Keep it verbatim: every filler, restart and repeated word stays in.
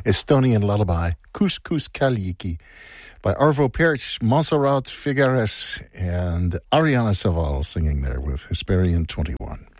Estonian lullaby, Kus Kus Kaljiki, by Arvo Pärt, Montserrat Figueres, and Ariana Saval singing there with Hesperian twenty-one.